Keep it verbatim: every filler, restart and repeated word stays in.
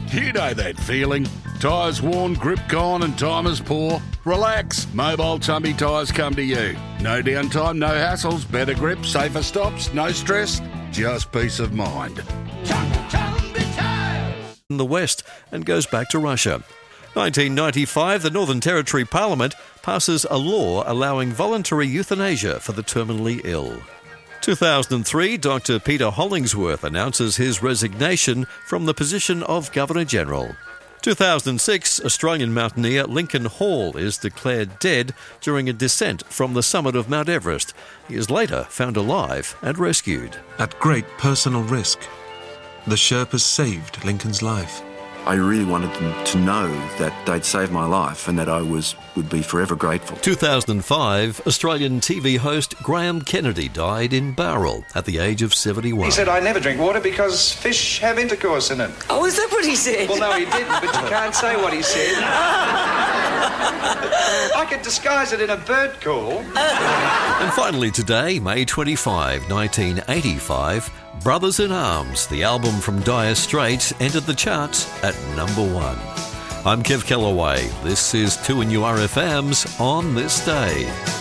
You know that feeling. Tyres worn, grip gone and time is poor? Relax. Mobile Tumby Tyres come to you. No downtime, no hassles, better grip, safer stops, no stress, just peace of mind. In the West and goes back to Russia. nineteen ninety-five, the Northern Territory Parliament passes a law allowing voluntary euthanasia for the terminally ill. two thousand three, Doctor Peter Hollingsworth announces his resignation from the position of Governor-General. two thousand six, Australian mountaineer Lincoln Hall is declared dead during a descent from the summit of Mount Everest. He is later found alive and rescued. At great personal risk, the Sherpas saved Lincoln's life. I really wanted them to know that they'd saved my life and that I was would be forever grateful. two thousand five, Australian T V host Graham Kennedy died in Bowral at the age of seventy-one. He said, I never drink water because fish have intercourse in it. Oh, is that what he said? Well, no, he didn't, but you can't say what he said. I could disguise it in a bird call. And finally today, May twenty-fifth, nineteen eighty-five, Brothers in Arms, the album from Dire Straits, entered the charts at number one. I'm Kev Kellaway. This is two N U R F M's On This Day.